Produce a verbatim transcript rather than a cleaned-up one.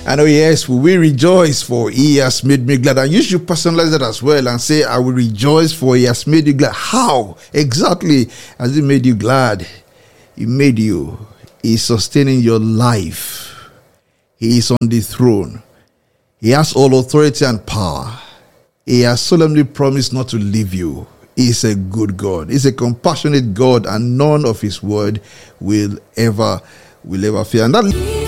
And oh yes, will we rejoice for he has made me glad. And you should personalize that as well and say, I will rejoice for he has made you glad. How exactly has he made you glad? He made you. He is sustaining your life. He is on the throne. He has all authority and power. He has solemnly promised not to leave you. He is a good God. He is a compassionate God, and none of his word will ever will ever fail. And that